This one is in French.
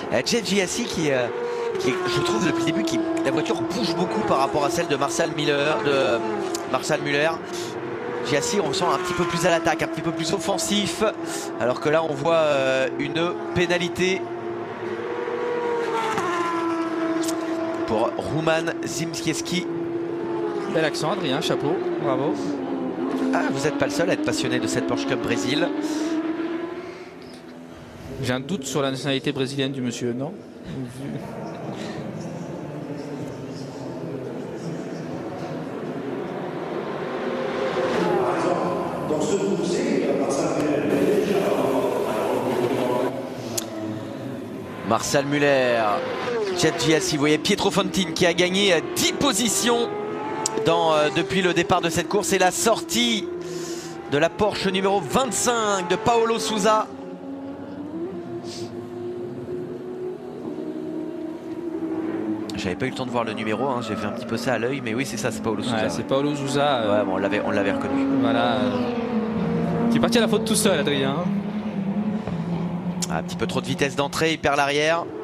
Jeff Giassi qui je trouve depuis le début la voiture bouge beaucoup par rapport à celle de Marcel Muller. Giassi, on sent un petit peu plus à l'attaque, un petit peu plus offensif, alors que là on voit une pénalité pour Roman Zimkieski. Bel accent, Adrien, chapeau, bravo. Ah, vous n'êtes pas le seul à être passionné de cette Porsche Cup Brésil. J'ai un doute sur la nationalité brésilienne du monsieur, non? Marcel Muller, Jeff Giassi, vous voyez Pietro Fontine qui a gagné 10 positions depuis le départ de cette course et la sortie de la Porsche numéro 25 de Paulo Sousa. J'avais pas eu le temps de voir le numéro, hein. J'ai fait un petit peu ça à l'œil, mais oui c'est ça, c'est Paulo Sousa. Ouais, c'est Paulo Sousa. Ouais, bon, on l'avait reconnu. Voilà. Qui est parti à la faute tout seul, Adrien. Un petit peu trop de vitesse d'entrée, il perd l'arrière.